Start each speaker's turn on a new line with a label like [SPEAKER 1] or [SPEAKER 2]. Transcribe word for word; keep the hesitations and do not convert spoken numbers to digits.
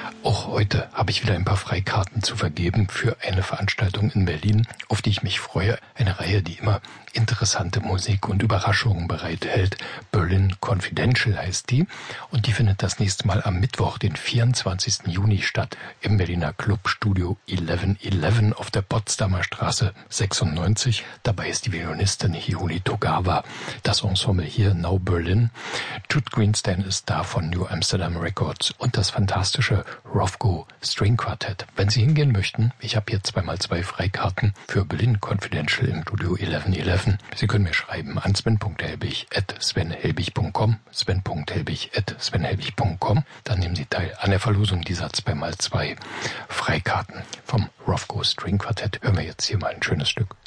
[SPEAKER 1] Auch heute habe ich wieder ein paar Freikarten zu vergeben für eine Veranstaltung in Berlin, auf die ich mich freue. Eine Reihe, die immer interessante Musik und Überraschungen bereithält. Berlin Confidential heißt die. Und die findet das nächste Mal am Mittwoch, den vierundzwanzigsten Juni statt, im Berliner Club Studio elf elf auf der Potsdamer Straße sechsundneunzig. Dabei ist die Violinistin Hiyori Togawa. Das Ensemble hier, Now Berlin. Jude Greenstein ist da von New Amsterdam Records und das fantastische Rothko String Quartet. Wenn Sie hingehen möchten, ich habe hier zweimal zwei Freikarten für Berlin Confidential im Studio elf elf. Sie können mir schreiben an sven punkt helbig at svenhelbig punkt com, sven punkt helbig at svenhelbig punkt com. Dann nehmen Sie teil an der Verlosung dieser zweimal zwei Freikarten vom Rothko String Quartet. Hören wir jetzt hier mal ein schönes Stück.